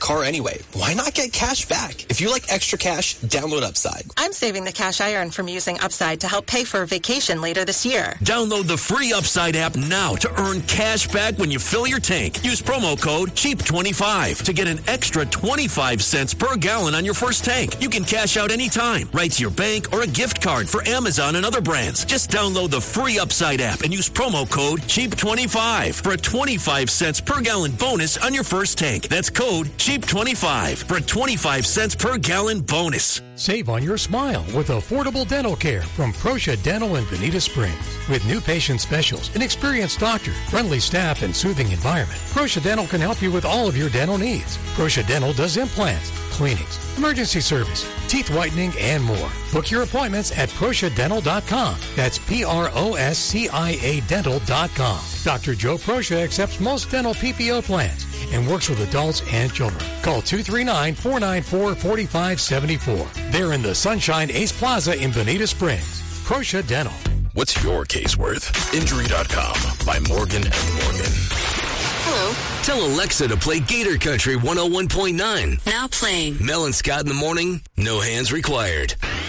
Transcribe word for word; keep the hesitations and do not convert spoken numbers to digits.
car anyway. Why not get cash back? If you like extra cash, download Upside. I'm saving the cash I earn from using Upside to help pay for a vacation later this year. Download the free Upside app now to earn cash back when you fill your tank. Use promo code cheap twenty-five to get an extra twenty-five cents per gallon on your first tank. You can cash out anytime, right to your bank or a gift card for Amazon and other brands. Just download the free Upside app and use promo code cheap twenty-five for a twenty-five cents per gallon bonus on your first tank. That's code cheap twenty-five for a twenty-five cents per gallon bonus. Save on your smile with affordable dental care from Proscia Dental in Bonita Springs. With new patient specials, an experienced doctor, friendly staff, and soothing environment, Proscia Dental can help you with all of your dental needs. Proscia Dental does implants, cleanings, emergency service, teeth whitening, and more. Book your appointments at proscia dental dot com. That's P R O S C I A dental dot com. Doctor Joe Proscia accepts most dental P P O plans and works with adults and children. Call two three nine, four nine four, four five seven four. They're in the Sunshine Ace Plaza in Bonita Springs. Proscia Dental. What's your case worth? Injury dot com by Morgan and Morgan. Hello. Tell Alexa to play Gator Country one oh one point nine. Now playing. Mel and Scott in the morning, no hands required.